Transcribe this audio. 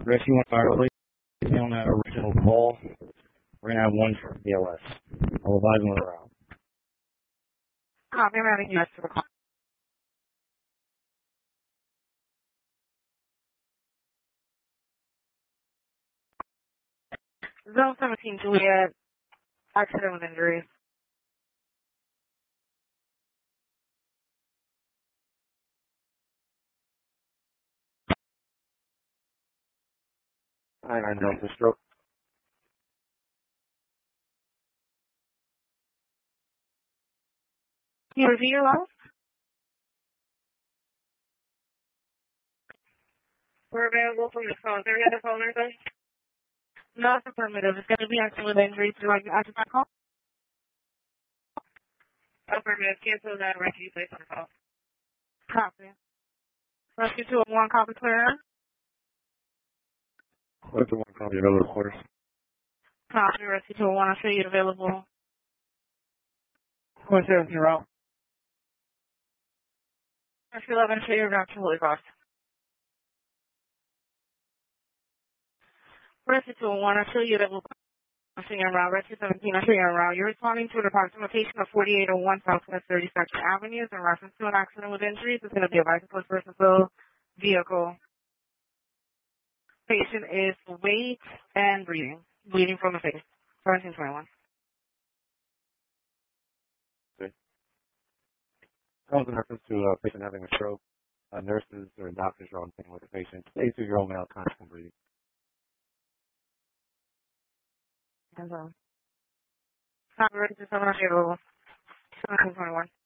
Rescue 1 fire, please be on that original call. We're going to have one for BLS. I'll advise when we're out. Copy, I'm adding you to the call. Zone 17, Juliet, accident with injuries. I know the stroke. Can you review your loss? We're available from the phone. Is there any other phone or something? No, it's affirmative. It's going to be accident with injuries. Do you like to answer that call? Affirmative. Cancel that rescue place on the call. Copy. Rescue 201, copy clear. What's the one copy of other quarters? Copy, Rescue 201. I'll show you available. What's there? You're out. Rescue 11, show you around to Holy Cross. Rescue 201, I'll show you available. I'll show you around. Rescue 17, I'll show you around. You're responding to an approximation of 4801 Southwest 32nd Avenue in reference to an accident with injuries. It's going to be a bicycle person vehicle. Patient is weight and bleeding. Bleeding from the face. 1721. Okay. That was in reference to a patient having a stroke. Nurses or doctors are on scene with the patient. 82-year-old male conscious and breathing. Copy, Rescue 7 available. 1721.